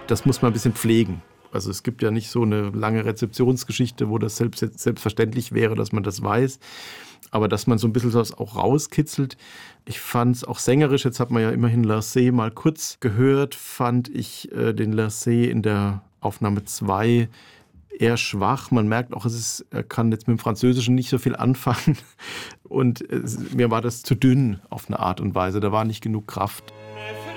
das muss man ein bisschen pflegen. Also es gibt ja nicht so eine lange Rezeptionsgeschichte, wo das selbstverständlich wäre, dass man das weiß. Aber dass man so ein bisschen das auch rauskitzelt. Ich fand es auch sängerisch, jetzt hat man ja immerhin Lercé mal kurz gehört, fand ich den Lercé in der Aufnahme 2 eher schwach. Man merkt auch, er kann jetzt mit dem Französischen nicht so viel anfangen. Und mir war das zu dünn auf eine Art und Weise. Da war nicht genug Kraft.